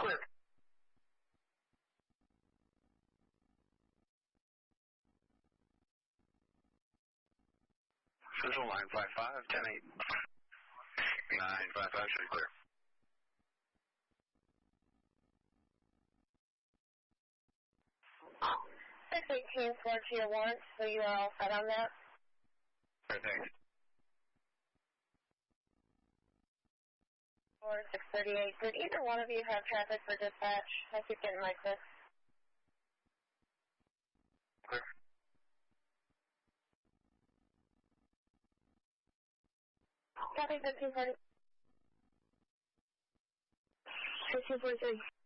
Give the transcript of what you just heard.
Clear. Central 955, 10-8. 955, should clear. Six 18 for your warrant, so you are all set on that? Right, thanks. Or 638. Did either one of you have traffic for dispatch? I keep getting like this. Clear. Copy 1540. 1543.